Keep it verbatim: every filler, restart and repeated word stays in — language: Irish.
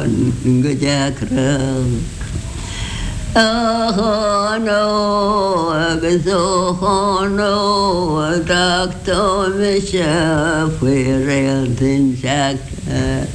người cha krang oh no cái số no tak to me cha fuera tin cha